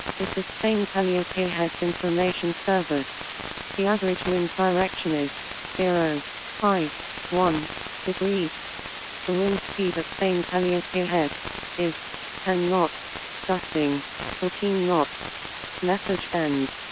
is the Spain Calliope Heads Information Service. The average wind direction is 0.1 degrees. The wind speed at Spain Calliope Head is 10 knots, gusting 14 knots. Message ends.